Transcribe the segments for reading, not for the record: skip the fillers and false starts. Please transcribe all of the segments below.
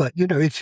But,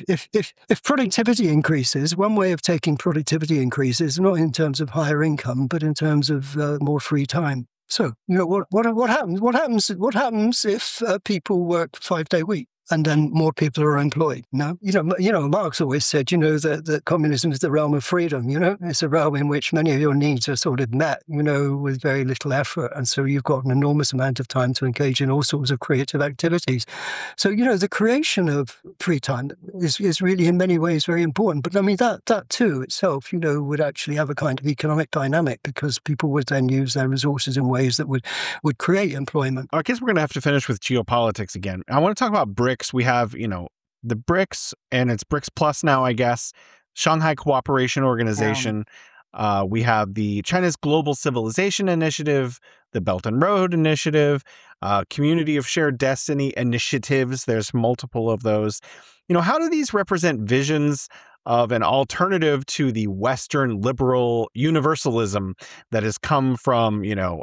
if productivity increases, one way of taking productivity increases, not in terms of higher income, but in terms of more free time. So, what happens? What happens if people work 5-day week? And then more people are employed. No, Marx always said, that communism is the realm of freedom. It's a realm in which many of your needs are sort of met, with very little effort, and so you've got an enormous amount of time to engage in all sorts of creative activities. So, the creation of free time is really in many ways very important. But I mean, that too itself, would actually have a kind of economic dynamic, because people would then use their resources in ways that would create employment. I guess we're going to have to finish with geopolitics again. I want to talk about BRICS. We have, the BRICS, and it's BRICS Plus now, I guess, Shanghai Cooperation Organization. We have the China's Global Civilization Initiative, the Belt and Road Initiative, Community of Shared Destiny initiatives. There's multiple of those. How do these represent visions of an alternative to the Western liberal universalism that has come from,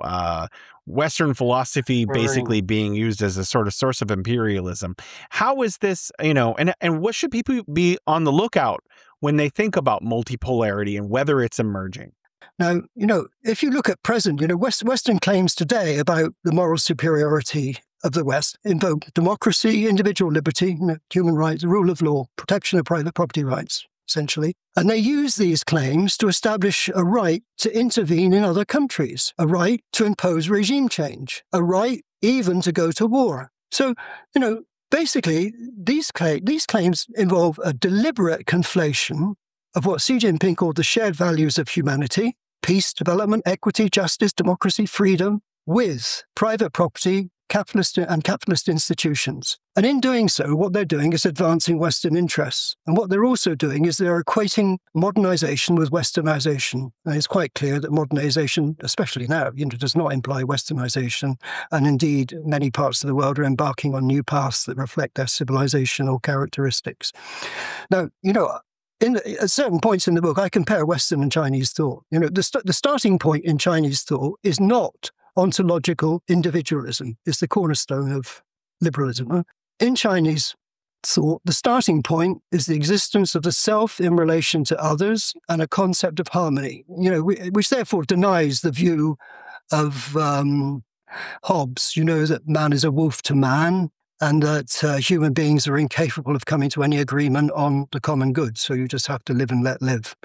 Western philosophy basically being used as a sort of source of imperialism? How is this, and what should people be on the lookout when they think about multipolarity and whether it's emerging? Now, if you look at present, Western claims today about the moral superiority of the West invoke democracy, individual liberty, human rights, rule of law, protection of private property rights, essentially. And they use these claims to establish a right to intervene in other countries, a right to impose regime change, a right even to go to war. So, basically, these claims involve a deliberate conflation of what Xi Jinping called the shared values of humanity: peace, development, equity, justice, democracy, freedom, with private property, capitalist institutions. And in doing so, what they're doing is advancing Western interests. And what they're also doing is they're equating modernization with westernization. And it's quite clear that modernization, especially now, does not imply westernization. And indeed, many parts of the world are embarking on new paths that reflect their civilizational characteristics. Now, at certain points in the book, I compare Western and Chinese thought. The starting point in Chinese thought is not ontological individualism. It's the cornerstone of liberalism. In Chinese thought, the starting point is the existence of the self in relation to others and a concept of harmony, which therefore denies the view of Hobbes, that man is a wolf to man, and that human beings are incapable of coming to any agreement on the common good. So you just have to live and let live.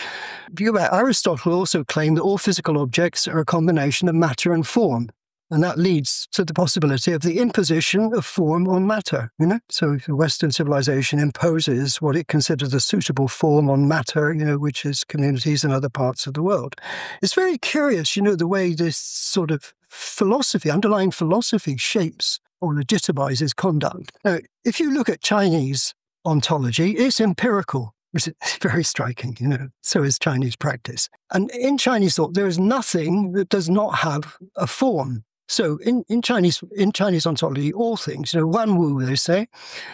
Aristotle also claimed that all physical objects are a combination of matter and form. And that leads to the possibility of the imposition of form on matter, So if the Western civilization imposes what it considers a suitable form on matter, which is communities in other parts of the world. It's very curious, the way this sort of underlying philosophy shapes or legitimizes conduct. Now, if you look at Chinese ontology, it's empirical, which is very striking, so is Chinese practice. And in Chinese thought, there is nothing that does not have a form. So in Chinese ontology, all things, Wan Wu, they say,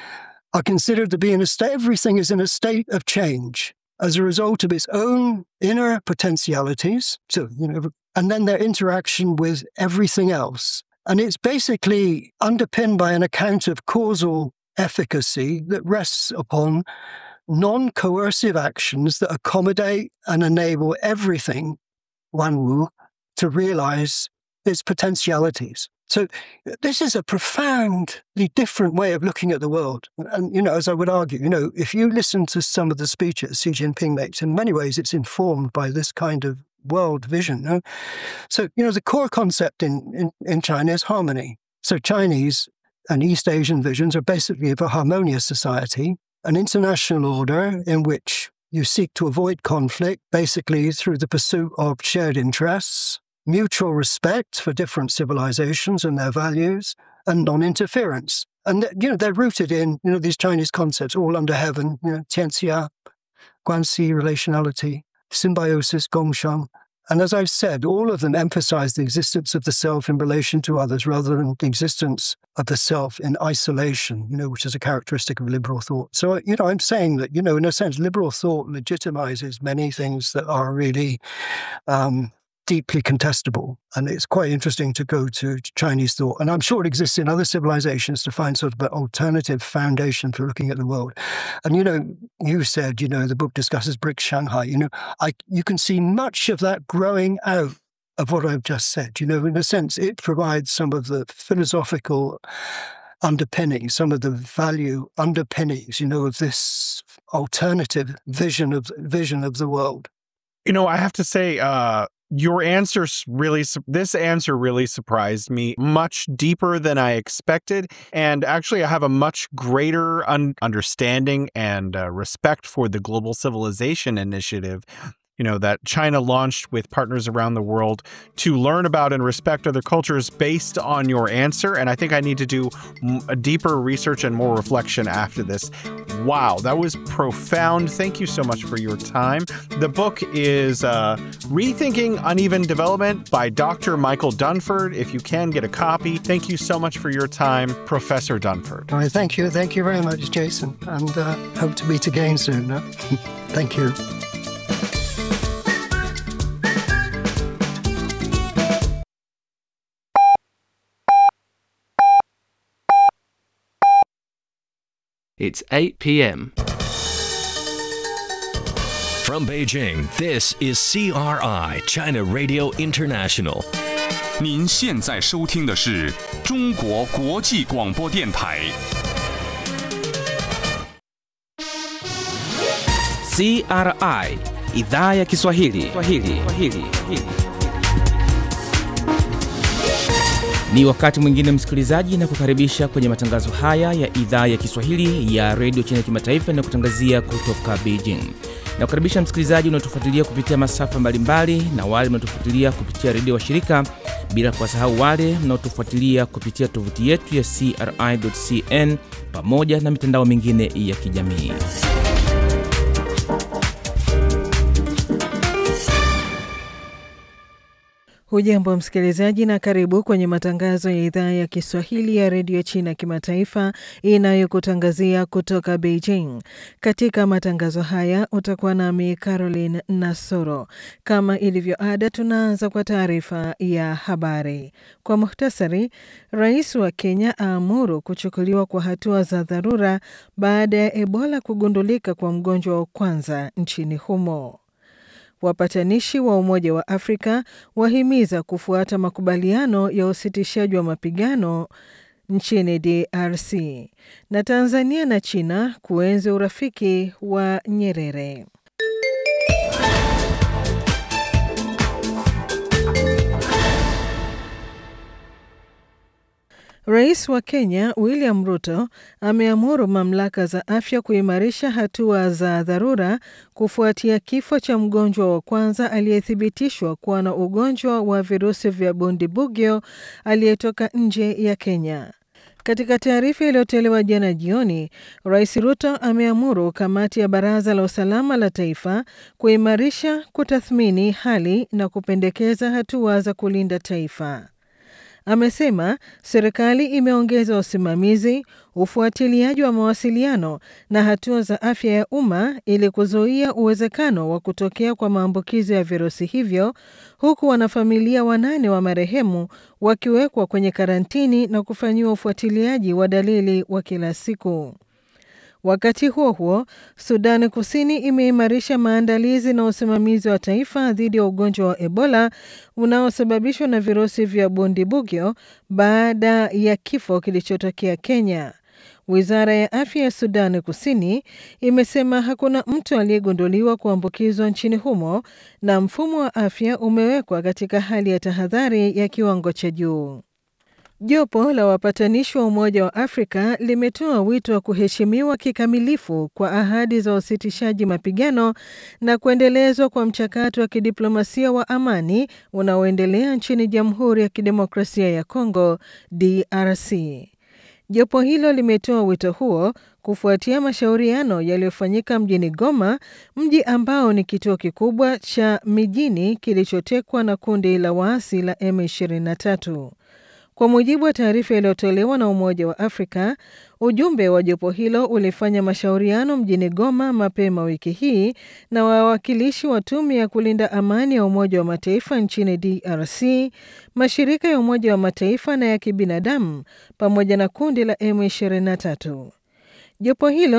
are considered to be in a state, everything is in a state of change as a result of its own inner potentialities. So, and then their interaction with everything else. And it's basically underpinned by an account of causal efficacy that rests upon non-coercive actions that accommodate and enable everything, Wan Wu, to realize its potentialities. So this is a profoundly different way of looking at the world. And, as I would argue, if you listen to some of the speeches Xi Jinping makes, in many ways it's informed by this kind of world vision. So, the core concept in China is harmony. So Chinese and East Asian visions are basically of a harmonious society, an international order in which you seek to avoid conflict, basically through the pursuit of shared interests, mutual respect for different civilizations and their values, and non-interference. And, they're rooted in, these Chinese concepts, all under heaven, tianxia, guanxi, relationality, symbiosis, gongshang. And as I've said, all of them emphasize the existence of the self in relation to others rather than the existence of the self in isolation, which is a characteristic of liberal thought. So, I'm saying that, in a sense, liberal thought legitimizes many things that are really deeply contestable. And it's quite interesting to go to Chinese thought. And I'm sure it exists in other civilizations to find sort of an alternative foundation for looking at the world. And, you said, the book discusses BRICS Shanghai. You can see much of that growing out of what I've just said. In a sense, it provides some of the philosophical underpinnings, some of the value underpinnings, of this alternative vision of the world. I have to say, this answer really surprised me, much deeper than I expected. And actually, I have a much greater understanding and respect for the Global Civilization Initiative, that China launched with partners around the world to learn about and respect other cultures based on your answer. And I think I need to do a deeper research and more reflection after this. Wow, that was profound. Thank you so much for your time. The book is Rethinking Uneven Development by Dr. Michael Dunford. If you can get a copy, thank you so much for your time, Professor Dunford. All right, thank you. Thank you very much, Jason. And hope to meet again soon. Thank you. It's 8 p.m. From Beijing, this is CRI, China Radio International. 您现在收听的是中国国际广播电台。 CRI, Idhaa ya Kiswahili. Ni wakati mwingine msikilizaji, na kukaribisha kwenye matangazo haya ya idhaa ya Kiswahili ya Radio China Kimataifa na kutangazia kutoka Beijing. Na kukaribisha msikilizaji unaotufuatilia kupitia masafa mbalimbali na wale mnaotufuatilia kupitia redio washirika, bila kuwasahau wale mnaotufuatilia kupitia tovuti yetu ya CRI.cn pamoja na mitandao mingine ya kijamii. Hujambo msikilizaji, na karibu kwenye matangazo ya idhaa ya Kiswahili ya Radio China Kimataifa inayokutangazia kutoka Beijing. Katika matangazo haya utakuwa nami Caroline Nasoro. Kama ilivyo ada, tunaanza kwa taarifa ya habari. Kwa muhtasari, Rais wa Kenya aamuru kuchukuliwa kwa hatua za dharura baada ya Ebola kugundulika kwa mgonjwa wa kwanza nchini humo. Wapatanishi wa Umoja wa Afrika wahimiza kufuata makubaliano ya usitishaji wa mapigano nchini DRC. Na Tanzania na China kuenzi urafiki wa Nyerere. Rais wa Kenya William Ruto ameamuru mamlaka za afya kuimarisha hatua za dharura kufuatia kifo cha mgonjwa wa kwanza aliyethibitishwa kuwa na ugonjwa wa virusi vya Bundibugyo aliyetoka nje ya Kenya. Katika taarifa iliyotolewa jana jioni, Rais Ruto ameamuru kamati ya Baraza la Usalama la Taifa kuimarisha, kutathmini hali na kupendekeza hatua za kulinda taifa. Amesema serikali imeongeza usimamizi, ufuatiliaji wa mawasiliano na hatua za afya ya umma ili kuzuia uwezekano wa kutokea kwa maambukizi ya virusi hivyo, huku wanafamilia 8 wa marehemu wakiwekwa kwenye karantini na kufanyiwa ufuatiliaji wa dalili wa kila siku. Wakati huo huo, Sudan Kusini imeimarisha maandalizi na usimamizi wa taifa dhidi ya ugonjwa wa Ebola unaosababishwa na virusi vya Bundibugyo baada ya kifo kilichotokea Kenya. Wizara ya afya ya Sudan Kusini imesema hakuna mtu aliyegunduliwa kuambukizwa nchini humo na mfumo wa afya umewekwa katika hali ya tahadhari ya kiwango cha juu. Jopo la wapatanishi wa Umoja wa Afrika limetoa wito wa kuheshimiwa kikamilifu kwa ahadi za usitishaji mapigano na kuendelezwa kwa mchakato wa kidiplomasia wa amani unaoendelea nchini Jamhuri ya Kidemokrasia ya Kongo, DRC. Jopo hilo limetoa wito huo kufuatia mashauriano yaliyofanyika mjini Goma, mji ambao ni kituo kikubwa cha mijini kilichotekwa na kundi la waasi la M23. Kwa mujibu wa taarifa iliyotolewa na Umoja wa Afrika, ujumbe wa jopo hilo ulifanya mashauriano mjini Goma mapema wiki hii na wawakilishi wa tume ya kulinda amani ya Umoja wa Mataifa nchini DRC, mashirika ya Umoja wa Mataifa na ya kibinadamu pamoja na kundi la M23. Jopo hilo